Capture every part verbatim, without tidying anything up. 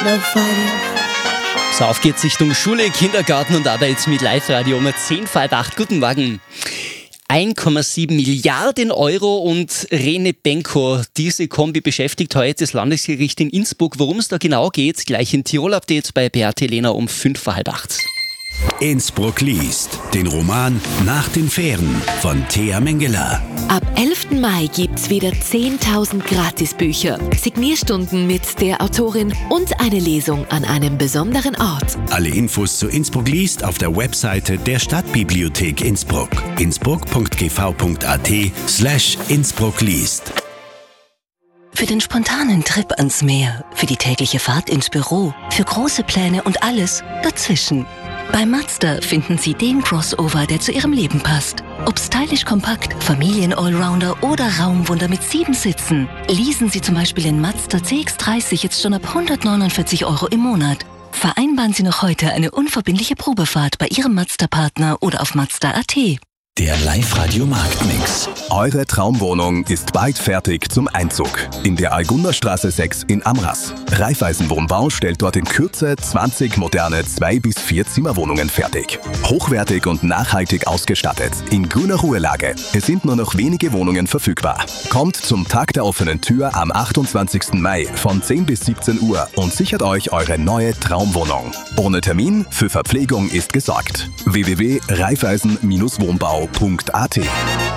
No fighting. So, auf geht's Richtung Schule, Kindergarten und Arbeit mit Live-Radio um zehn vor halb acht. Guten Morgen. eins Komma sieben Milliarden Euro und Rene Benko. Diese Kombi beschäftigt heute das Landesgericht in Innsbruck. Worum es da genau geht, gleich in Tirol-Update bei Beate Lehner um fünf vor halb acht. Innsbruck liest, den Roman Nach den Fähren von Thea Mengele. Ab elften Mai gibt's wieder zehntausend Gratisbücher, Signierstunden mit der Autorin und eine Lesung an einem besonderen Ort. Alle Infos zu Innsbruck liest auf der Webseite der Stadtbibliothek Innsbruck. innsbruck punkt g v punkt a t slash Innsbruck liest. Für den spontanen Trip ans Meer, für die tägliche Fahrt ins Büro, für große Pläne und alles dazwischen. Bei Mazda finden Sie den Crossover, der zu Ihrem Leben passt. Ob stylisch kompakt, Familien-Allrounder oder Raumwunder mit sieben Sitzen. Leasen Sie zum Beispiel den Mazda C X dreißig jetzt schon ab hundertneunundvierzig Euro im Monat. Vereinbaren Sie noch heute eine unverbindliche Probefahrt bei Ihrem Mazda-Partner oder auf Mazda punkt a t. Der Live-Radio-Marktmix. Eure Traumwohnung ist bald fertig zum Einzug. In der Algunderstraße sechs in Amras. Raiffeisen Wohnbau stellt dort in Kürze zwanzig moderne zwei bis vier Zimmerwohnungen fertig. Hochwertig und nachhaltig ausgestattet. In grüner Ruhelage. Es sind nur noch wenige Wohnungen verfügbar. Kommt zum Tag der offenen Tür am achtundzwanzigsten Mai von zehn bis siebzehn Uhr und sichert euch eure neue Traumwohnung. Ohne Termin, für Verpflegung ist gesorgt. w w w punkt raiffeisen wohnbau punkt a t.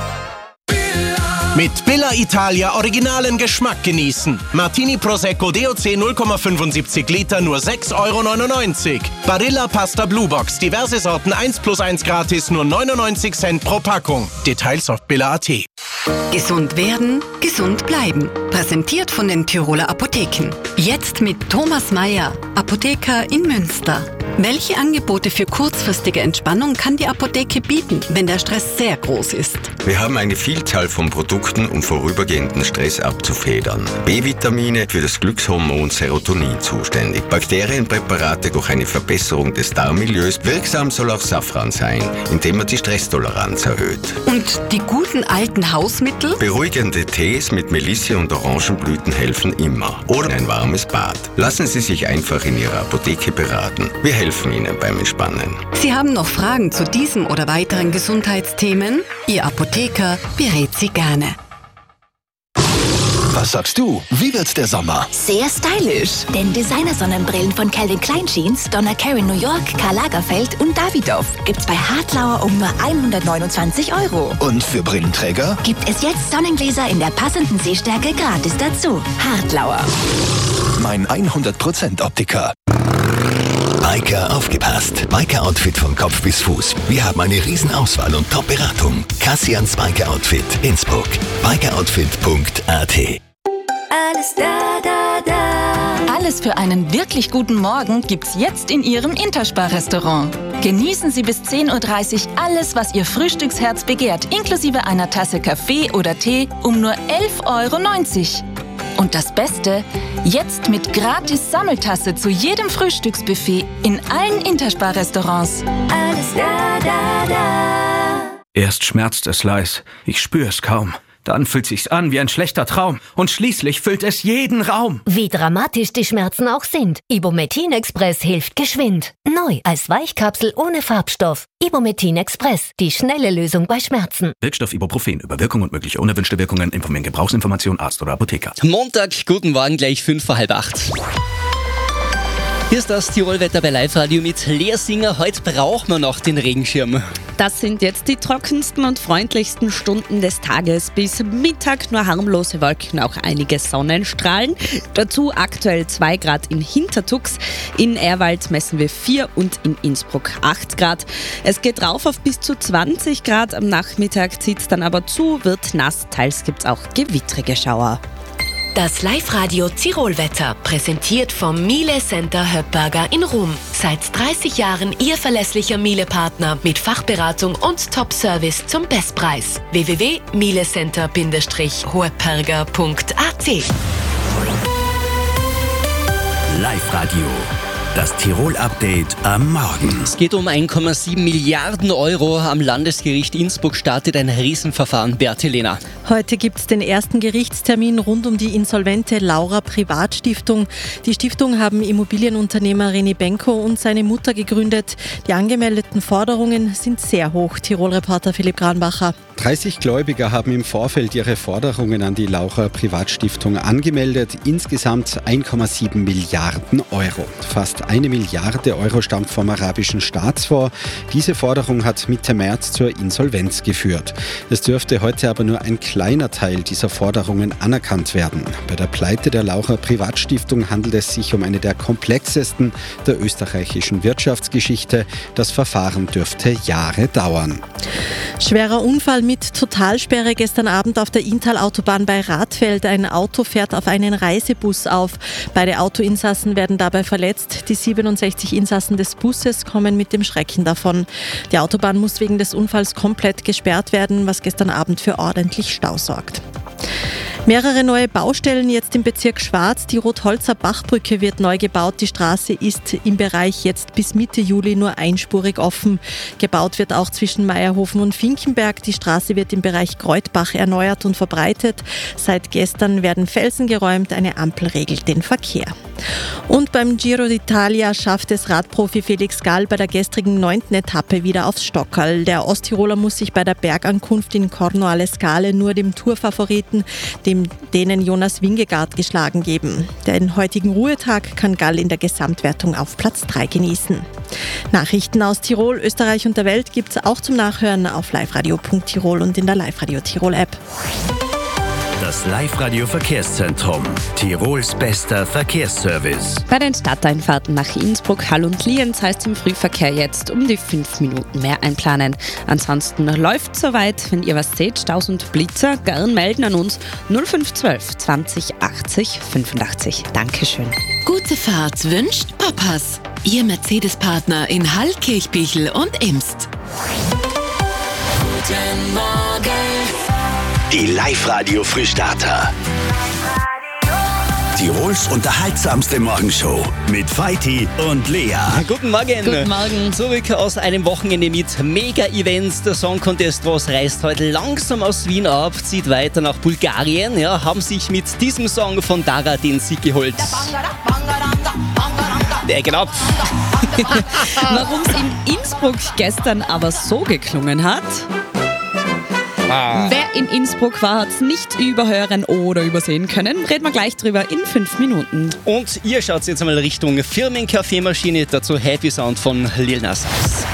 Mit Billa Italia originalen Geschmack genießen. Martini Prosecco D O C null Komma fünfundsiebzig Liter nur sechs Euro neunundneunzig. Barilla Pasta Blue Box, diverse Sorten eins plus eins gratis, nur neunundneunzig Cent pro Packung. Details auf billa punkt a t. Gesund werden, gesund bleiben. Präsentiert von den Tiroler Apotheken. Jetzt mit Thomas Mayer, Apotheker in Münster. Welche Angebote für kurzfristige Entspannung kann die Apotheke bieten, wenn der Stress sehr groß ist? Wir haben eine Vielzahl von Produkten, um vorübergehenden Stress abzufedern. B-Vitamine für das Glückshormon Serotonin zuständig. Bakterienpräparate durch eine Verbesserung des Darmmilieus. Wirksam soll auch Safran sein, indem er die Stresstoleranz erhöht. Und die guten alten Hausmittel? Beruhigende Tees mit Melisse und Orangenblüten helfen immer. Oder ein warmes Bad. Lassen Sie sich einfach in Ihrer Apotheke beraten. Wir helfen Ihnen beim Entspannen. Sie haben noch Fragen zu diesem oder weiteren Gesundheitsthemen? Ihr Apotheker berät Sie gerne. Was sagst du? Wie wird der Sommer? Sehr stylisch. Denn Designer-Sonnenbrillen von Calvin Klein Jeans, Donna Karan New York, Karl Lagerfeld und Davidoff gibt's bei Hartlauer um nur hundertneunundzwanzig Euro. Und für Brillenträger? Gibt es jetzt Sonnengläser in der passenden Sehstärke gratis dazu. Hartlauer. Mein hundert Prozent Optiker. Biker aufgepasst. Biker-Outfit von Kopf bis Fuß. Wir haben eine Riesenauswahl und Top-Beratung. Kassians Biker-Outfit Innsbruck. biker outfit punkt a t. Alles da, da, da. Alles für einen wirklich guten Morgen gibt's jetzt in Ihrem Interspar-Restaurant. Genießen Sie bis zehn Uhr dreißig alles, was Ihr Frühstücksherz begehrt, inklusive einer Tasse Kaffee oder Tee um nur elf Euro neunzig. Und das Beste, jetzt mit gratis Sammeltasse zu jedem Frühstücksbuffet in allen Interspar-Restaurants. Alles da, da, da. Erst schmerzt es leis, ich spür es kaum. Dann fühlt sich's an wie ein schlechter Traum und schließlich füllt es jeden Raum. Wie dramatisch die Schmerzen auch sind, Ibumetin Express hilft geschwind. Neu als Weichkapsel ohne Farbstoff. Ibumetin Express, die schnelle Lösung bei Schmerzen. Wirkstoff Ibuprofen, über Wirkung und mögliche unerwünschte Wirkungen informieren Gebrauchsinformation Arzt oder Apotheker. Montag, guten Morgen, gleich fünf vor halb acht. Hier ist das Tirolwetter bei Live-Radio mit Lea Singer. Heute braucht man noch den Regenschirm. Das sind jetzt die trockensten und freundlichsten Stunden des Tages. Bis Mittag nur harmlose Wolken, auch einige Sonnenstrahlen. Dazu aktuell zwei Grad in Hintertux. In Ehrwald messen wir vier und in Innsbruck acht Grad. Es geht rauf auf bis zu zwanzig Grad. Am Nachmittag zieht es dann aber zu, wird nass. Teils gibt es auch gewittrige Schauer. Das Live-Radio Tirolwetter, präsentiert vom Miele Center Höppberger in Rom. Seit dreißig Jahren Ihr verlässlicher Miele-Partner mit Fachberatung und Top-Service zum Bestpreis. w w w punkt mielecenter Bindestrich höppberger punkt a t. Live-Radio. Das Tirol-Update am Morgen. Es geht um eins Komma sieben Milliarden Euro. Am Landesgericht Innsbruck startet ein Riesenverfahren. Beate Lehner. Heute gibt es den ersten Gerichtstermin rund um die insolvente Laura Privatstiftung. Die Stiftung haben Immobilienunternehmer René Benko und seine Mutter gegründet. Die angemeldeten Forderungen sind sehr hoch. Tirol-Reporter Philipp Granbacher. dreißig Gläubiger haben im Vorfeld ihre Forderungen an die Laura Privatstiftung angemeldet. Insgesamt eins Komma sieben Milliarden Euro. Fast eine Milliarde Euro stammt vom arabischen Staatsfonds. Diese Forderung hat Mitte März zur Insolvenz geführt. Es dürfte heute aber nur ein kleiner Teil dieser Forderungen anerkannt werden. Bei der Pleite der Laura Privatstiftung handelt es sich um eine der komplexesten der österreichischen Wirtschaftsgeschichte. Das Verfahren dürfte Jahre dauern. Schwerer Unfall mit Totalsperre gestern Abend auf der Inntal-Autobahn bei Radfeld. Ein Auto fährt auf einen Reisebus auf. Beide Autoinsassen werden dabei verletzt. Die siebenundsechzig Insassen des Busses kommen mit dem Schrecken davon. Die Autobahn muss wegen des Unfalls komplett gesperrt werden, was gestern Abend für ordentlich Stau sorgt. Mehrere neue Baustellen jetzt im Bezirk Schwarz. Die Rotholzer Bachbrücke wird neu gebaut. Die Straße ist im Bereich jetzt bis Mitte Juli nur einspurig offen. Gebaut wird auch zwischen Meierhofen und Finkenberg. Die Straße wird im Bereich Kreutbach erneuert und verbreitet. Seit gestern werden Felsen geräumt. Eine Ampel regelt den Verkehr. Und beim Giro d'Italia schafft es Radprofi Felix Gall bei der gestrigen neunten Etappe wieder aufs Stockerl. Der Osttiroler muss sich bei der Bergankunft in Corno alle Scale nur dem Tourfavoriten, dem denen Jonas Vingegaard geschlagen geben. Den heutigen Ruhetag kann Gall in der Gesamtwertung auf Platz drei genießen. Nachrichten aus Tirol, Österreich und der Welt gibt es auch zum Nachhören auf liveradio punkt tirol und in der Live-Radio Tirol-App. Das Live-Radio-Verkehrszentrum. Tirols bester Verkehrsservice. Bei den Stadteinfahrten nach Innsbruck, Hall und Lienz heißt es im Frühverkehr jetzt um die fünf Minuten mehr einplanen. Ansonsten läuft soweit. Wenn ihr was seht, Staus und Blitzer, gern melden an uns null fünf eins zwei zwanzig achtzig fünfundachtzig. Dankeschön. Gute Fahrt wünscht Papas. Ihr Mercedes-Partner in Hall, Kirchbichel und Imst. Guten Morgen. Die Live-Radio-Frühstarter. Tirols unterhaltsamste Morgenshow mit Feiti und Lea. Guten Morgen. Guten Morgen. Zurück aus einem Wochenende mit Mega-Events. Der Song Contest Was reist heute langsam aus Wien ab, zieht weiter nach Bulgarien. Ja, haben sich mit diesem Song von Dara den Sieg geholt. Ja, genau. Warum es in Innsbruck gestern aber so geklungen hat? Ah. Wer in Innsbruck war, hat es nicht überhören oder übersehen können. Reden wir gleich drüber in fünf Minuten. Und ihr schaut jetzt einmal Richtung Firmenkaffeemaschine, dazu Happy Sound von Lil Nas X.